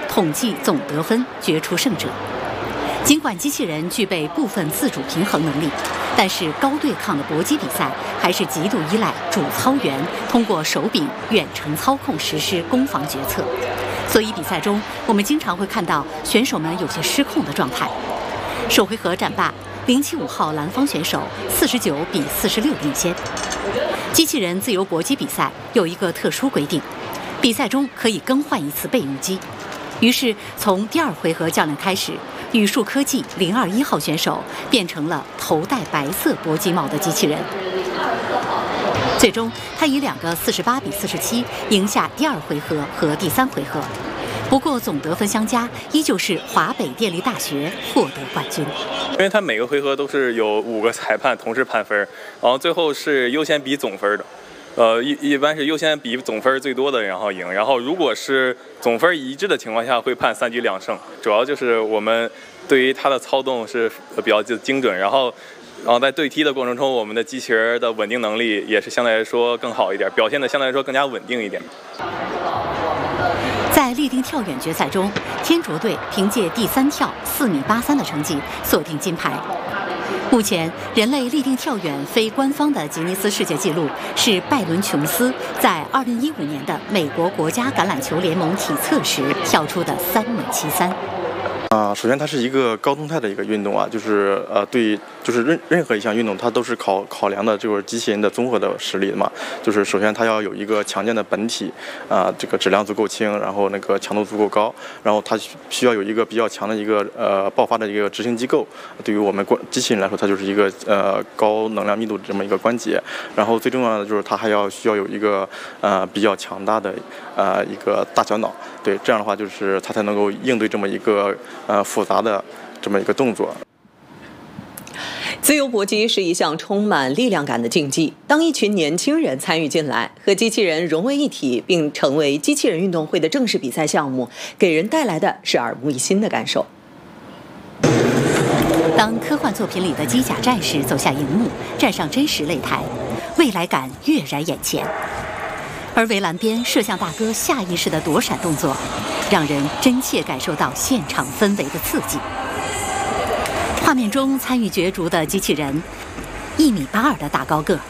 统计总得分决出胜者。尽管机器人具备部分自主平衡能力，但是高对抗的搏击比赛还是极度依赖主操员通过手柄远程操控实施攻防决策。所以比赛中，我们经常会看到选手们有些失控的状态。首回合战罢，075号蓝方选手49-46领先。机器人自由搏击比赛有一个特殊规定，比赛中可以更换一次备用机。于是从第2回合较量开始，宇树科技021号选手变成了头戴白色搏击帽的机器人。最终，他以2个48-47赢下第2回合和第3回合。不过总得分相加，依旧是华北电力大学获得冠军。 因为他每个回合都是有5个裁判同时判分，然后最后是优先比总分的。一般是优先比总分最多的然后赢，然后如果是总分一致的情况下会判3局2胜。主要就是我们对于它的操纵是比较精准，然后在对踢的过程中，我们的机器人的稳定能力也是相对来说更好一点，表现的相对来说更加稳定一点。 在立定跳远决赛中，天卓队凭借第3跳4.83米的成绩锁定金牌。目前，人类立定跳远非官方的吉尼斯世界纪录是拜伦·琼斯在2015年的美国国家橄榄球联盟体测时跳出的3.73米。 首先它是一个高动态的一个运动啊，就是任何一项运动它都是考量的就是机器人的综合的实力的嘛。就是首先它要有一个强健的本体，这个质量足够轻，然后那个强度足够高，然后它需要有一个比较强的一个爆发的一个执行机构。对于我们机器人来说，它就是一个高能量密度的这么一个关节。然后最重要的就是它还需要有一个比较强大的一个大小脑。对，这样的话就是它才能够应对这么一个复杂的这么一个动作。 自由搏击是一项充满力量感的竞技，当一群年轻人参与进来，和机器人融为一体，并成为机器人运动会的正式比赛项目，给人带来的是耳目一新的感受。 当科幻作品里的机甲战士走下荧幕，站上真实擂台，未来感跃然眼前。而围栏边摄像大哥下意识的躲闪动作，让人真切感受到现场氛围的刺激。画面中参与角逐的机器人，1.82米的大高个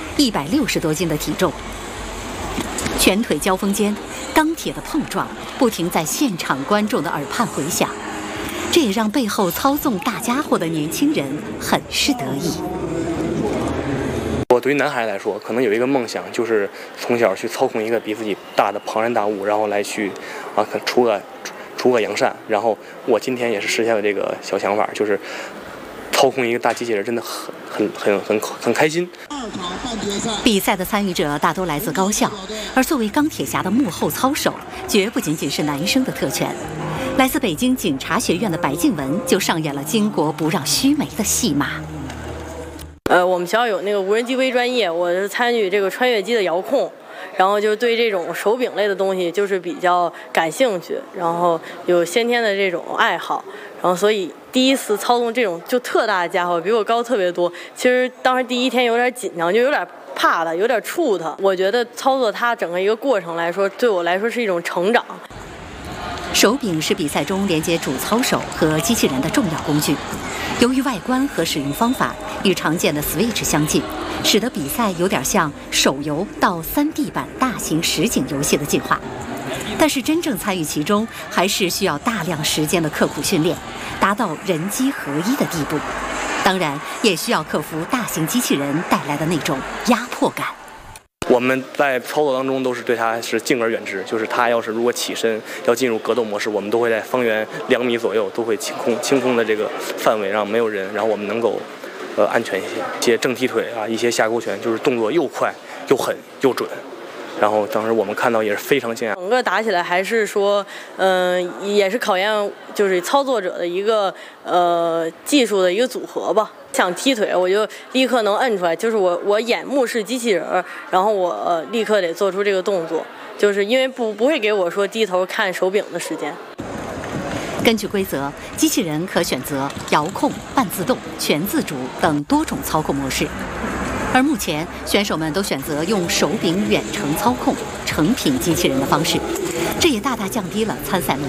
，160多斤的体重，拳腿交锋间，钢铁的碰撞不停在现场观众的耳畔回响，这也让背后操纵大家伙的年轻人很是得意。 我对于男孩来说，可能有一个梦想，就是从小去操控一个比自己大的庞然大物，然后来去除恶扬善。然后我今天也是实现了这个小想法，就是操控一个大机器人，真的很开心。 比赛的参与者大都来自高校，而作为钢铁侠的幕后操手，绝不仅仅是男生的特权。来自北京警察学院的白静雯就上演了巾帼不让须眉的戏码。 我们学校有那个无人机微专业，我是参与这个穿越机的遥控，然后就对这种手柄类的东西就是比较感兴趣，然后有先天的这种爱好，然后所以第一次操纵这种就特大的家伙，比我高特别多。其实当时第1天有点紧张，就有点怕它，有点怵它。我觉得操作它整个一个过程来说，对我来说是一种成长。 手柄是比赛中连接主操手和机器人的重要工具。由于外观和使用方法与常见的 Switch 相近，使得比赛有点像手游到3D 版大型实景游戏的进化。但是真正参与其中，还是需要大量时间的刻苦训练，达到人机合一的地步。当然，也需要克服大型机器人带来的那种压迫感。 我们在操作当中都是对它是敬而远之，就是它要是如果起身要进入格斗模式，我们都会在方圆2米左右都会清空的这个范围让没有人，然后我们能够安全一些。一些正踢腿啊，一些下勾拳，就是动作又快又狠又准。然后当时我们看到也是非常惊讶。 整个打起来还是说，也是考验就是操作者的一个技术的一个组合吧。想踢腿，我就立刻能摁出来，就是我眼目是机器人，然后我立刻得做出这个动作，就是因为不会给我说低头看手柄的时间。 根据规则，机器人可选择遥控、半自动、全自主等多种操控模式。而目前，选手们都选择用手柄远程操控成品机器人的方式，这也大大降低了参赛门